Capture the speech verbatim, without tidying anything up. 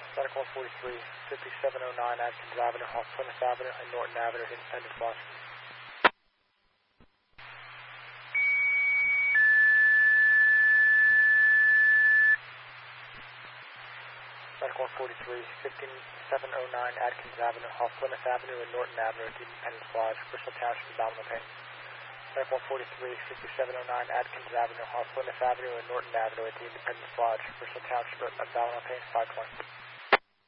Medic one forty-three, fifty-seven oh nine Atkins Avenue, off Plymouth Avenue and Norton Avenue, Independence, Washington. Medic one forty-three, fifty-seven oh nine Atkins Avenue, off Plymouth Avenue and Norton Avenue, Independence Lodge, Bristol Township, Baltimore, Maine. Medic one forty-three, fifty-seven oh nine Atkins Avenue, off Plymouth Avenue and Norton Avenue at the Independence Lodge, Bristol Township, Baltimore, Maine, five twenty.